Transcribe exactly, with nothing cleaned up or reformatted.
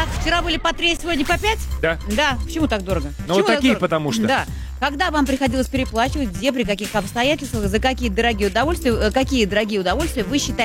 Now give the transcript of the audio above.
Так, вчера были по три, сегодня по пять? Да. Да. Почему так дорого? Ну, Почему вот так такие, дорого? потому что. Да. Когда вам приходилось переплачивать, где, при каких обстоятельствах, за какие дорогие удовольствия, э, какие дорогие удовольствия вы считаете